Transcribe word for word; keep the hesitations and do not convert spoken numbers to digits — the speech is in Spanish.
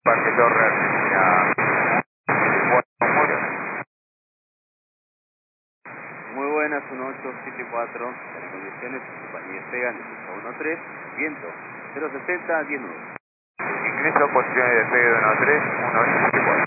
Parque Torre Argentina. Muy buenas, uno ocho siete cuatro, condiciones, compañía Sega, uno tres, viento, cero sesenta, diez nudos. Ingreso, posiciones de despegue de uno tres, uno ocho siete cuatro.